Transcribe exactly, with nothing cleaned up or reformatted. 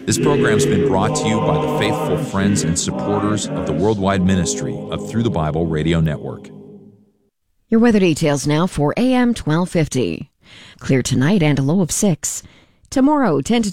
This program's been brought to you by the faithful friends and supporters of the worldwide ministry of Through the Bible Radio Network. Your weather details now for A M twelve fifty. Clear tonight and a low of six. Tomorrow, ten to